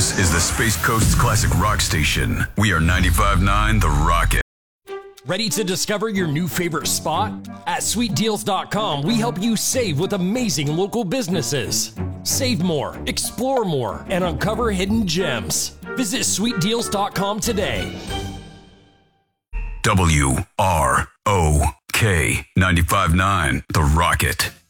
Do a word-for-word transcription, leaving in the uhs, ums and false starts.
This is the Space Coast's classic rock station. We are ninety-five point nine The Rocket. Ready to discover your new favorite spot? At sweet deals dot com, we help you save with amazing local businesses. Save more, explore more, and uncover hidden gems. Visit sweet deals dot com today. W R O K ninety-five point nine The Rocket.